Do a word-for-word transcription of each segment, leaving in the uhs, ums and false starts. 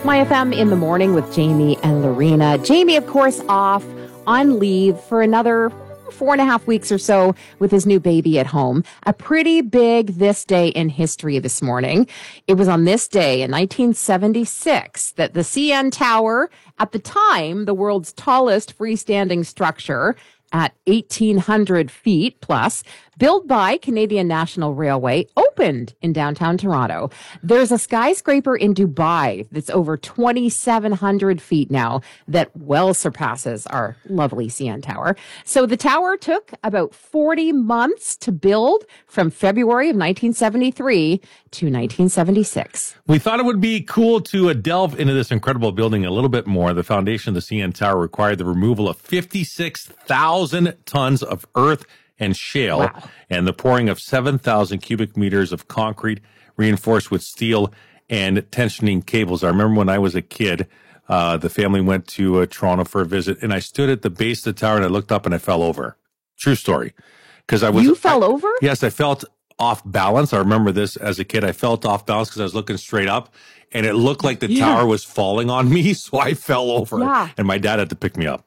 My F M in the morning with Jamie and Lorena. Jamie, of course, off on leave for another four and a half weeks or so with his new baby at home. A pretty big this day in history this morning. It was on this day in nineteen seventy-six that the C N Tower, at the time, the world's tallest freestanding structure at eighteen hundred feet plus, built by Canadian National Railway, opened in downtown Toronto. There's a skyscraper in Dubai that's over twenty-seven hundred feet now that well surpasses our lovely C N Tower. So the tower took about forty months to build from February of nineteen seventy-three to nineteen seventy-six. We thought it would be cool to uh, delve into this incredible building a little bit more. The foundation of the C N Tower required the removal of fifty-six thousand tons of earth and shale, wow, and the pouring of seven thousand cubic meters of concrete reinforced with steel and tensioning cables. I remember when I was a kid, uh, the family went to uh, Toronto for a visit, and I stood at the base of the tower and I looked up and I fell over. True story. Because I was You fell I, over? Yes, I felt off balance. I remember this as a kid. I felt off balance because I was looking straight up, and it looked like the yeah. tower was falling on me, so I fell over. Yeah. And my dad had to pick me up.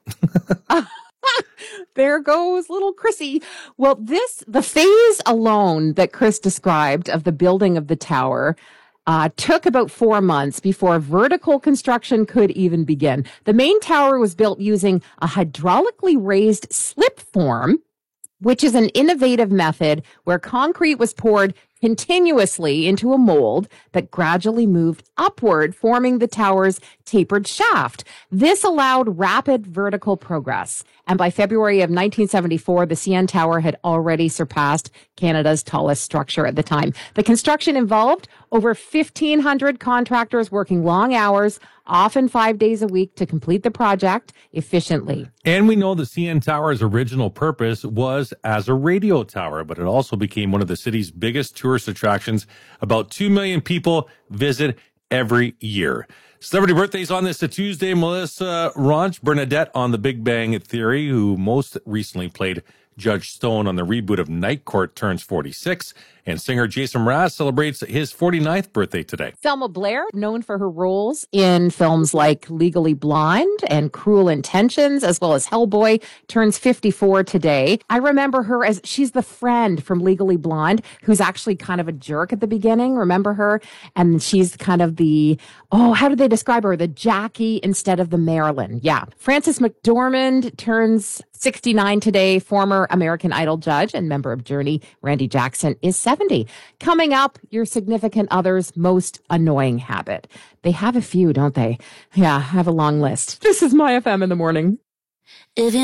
There goes little Chrissy. Well, this, the phase alone that Chris described of the building of the tower uh, took about four months before vertical construction could even begin. The main tower was built using a hydraulically raised slip form, which is an innovative method where concrete was poured continuously into a mold that gradually moved upward, forming the tower's tapered shaft. This allowed rapid vertical progress. And by February of nineteen seventy-four, the C N Tower had already surpassed Canada's tallest structure at the time. The construction involved over fifteen hundred contractors working long hours, often five days a week, to complete the project efficiently. And we know the C N Tower's original purpose was as a radio tower, but it also became one of the city's biggest tourist attractions. About two million people visit every year. Celebrity birthdays on this Tuesday. Melissa Ronch Bernadette on The Big Bang Theory, who most recently played Judge Stone on the reboot of Night Court, turns forty-six. And singer Jason Mraz celebrates his forty-ninth birthday today. Selma Blair, known for her roles in films like Legally Blonde and Cruel Intentions, as well as Hellboy, turns fifty-four today. I remember her as, she's the friend from Legally Blonde, who's actually kind of a jerk at the beginning. Remember her? And she's kind of the, oh, how do they describe her? The Jackie instead of the Marilyn. Yeah. Frances McDormand turns sixty-nine today. Former American Idol judge and member of Journey, Randy Jackson, is seventy. Coming up, your significant other's most annoying habit. They have a few, don't they? Yeah, I have a long list. This is My F M in the morning. If you